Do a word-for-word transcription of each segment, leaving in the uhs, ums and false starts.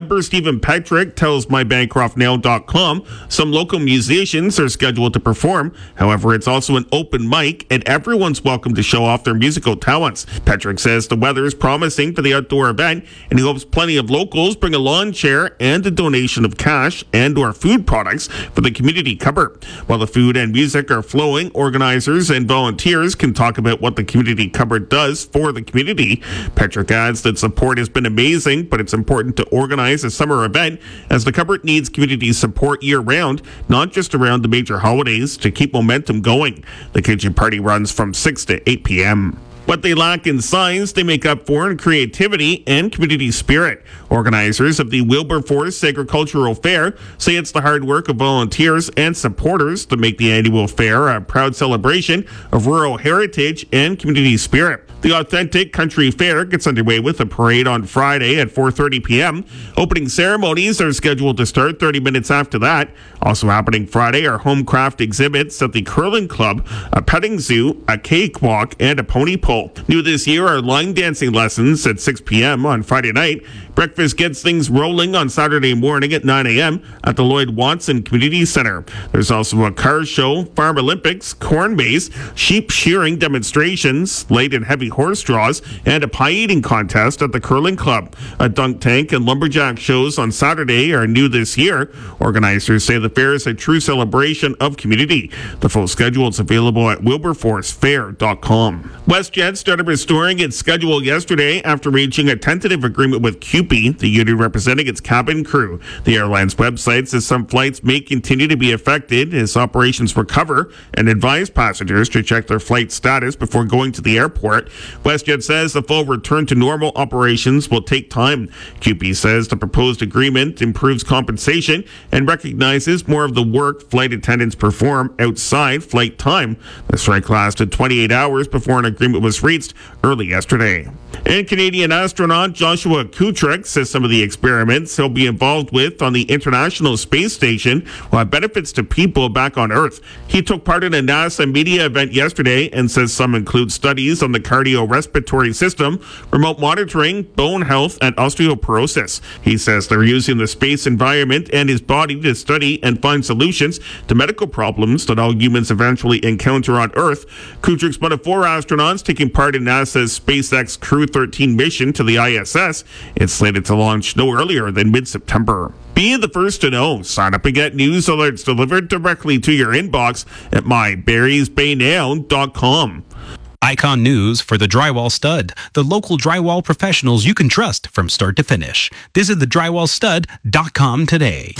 member Stephen Petrick tells my bancroft now dot com some local musicians are scheduled to perform. However, it's also an open mic and everyone's welcome to show off their musical talents. Petrick says the weather is promising for the outdoor event and he hopes plenty of locals bring a lawn chair and a donation of cash and or food products for the community cupboard. While the food and music are flowing, organizers and volunteers can talk about what the community cupboard does for the community. Petrick adds that support has been amazing, but it's important to organize a summer event as the cupboard needs community support year-round, not just around the major holidays, to keep momentum going. The kitchen party runs from six to eight p.m. What they lack in size, they make up for in creativity and community spirit. Organizers of the Wilberforce Agricultural Fair say it's the hard work of volunteers and supporters to make the annual fair a proud celebration of rural heritage and community spirit. The authentic country fair gets underway with a parade on Friday at four thirty p.m. Opening ceremonies are scheduled to start thirty minutes after that. Also happening Friday are home craft exhibits at the Curling Club, a petting zoo, a cakewalk, and a pony pull. New this year are line dancing lessons at six p.m. on Friday night. Breakfast gets things rolling on Saturday morning at nine a.m. at the Lloyd Watson Community Center. There's also a car show, Farm Olympics, corn maze, sheep shearing demonstrations, light and heavy horse draws, and a pie eating contest at the Curling Club. A dunk tank and lumberjack shows on Saturday are new this year. Organizers say the fair is a true celebration of community. The full schedule is available at wilberforce fair dot com. WestJet started restoring its schedule yesterday after reaching a tentative agreement with C U P E, the union representing its cabin crew. The airline's website says some flights may continue to be affected as operations recover and advise passengers to check their flight status before going to the airport. WestJet says the full return to normal operations will take time. C U P E says the proposed agreement improves compensation and recognizes more of the work flight attendants perform outside flight time. The strike lasted twenty-eight hours before an agreement was reached early yesterday. And Canadian astronaut Joshua Kutrick says some of the experiments he'll be involved with on the International Space Station will have benefits to people back on Earth. He took part in a NASA media event yesterday and says some include studies on the cardiorespiratory system, remote monitoring, bone health, and osteoporosis. He says they're using the space environment and his body to study and find solutions to medical problems that all humans eventually encounter on Earth. Kutrick's one of four astronauts taking part in NASA's SpaceX Crew thirteen mission to the I S S. It's slated to launch no earlier than mid-September. Be the first to know. Sign up and get news alerts delivered directly to your inbox at my berries bay now dot com. Icon News for the Drywall Stud, the local drywall professionals you can trust from start to finish. Visit the drywall stud dot com today.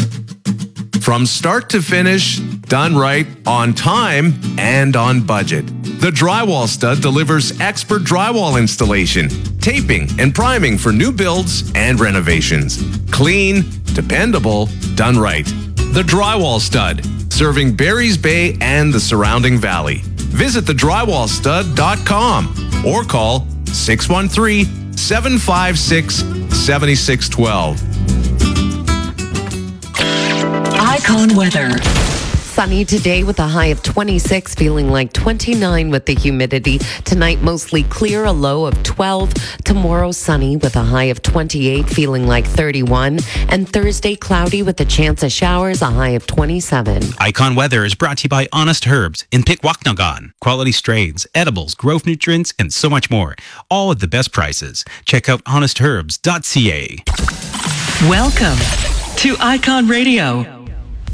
From start to finish, done right, on time, and on budget. The Drywall Stud delivers expert drywall installation, taping, and priming for new builds and renovations. Clean, dependable, done right. The Drywall Stud, serving Barry's Bay and the surrounding valley. Visit the drywall stud dot com or call six one three, seven five six, seven six one two. Icon weather. Sunny today with a high of twenty-six, feeling like twenty-nine with the humidity. Tonight, mostly clear, a low of twelve. Tomorrow, sunny with a high of twenty-eight, feeling like thirty-one. And Thursday, cloudy with a chance of showers, a high of twenty-seven. Icon Weather is brought to you by Honest Herbs in Pikwaknagan. Quality strains, edibles, growth nutrients, and so much more. All at the best prices. Check out honest herbs dot c a. Welcome to Icon Radio.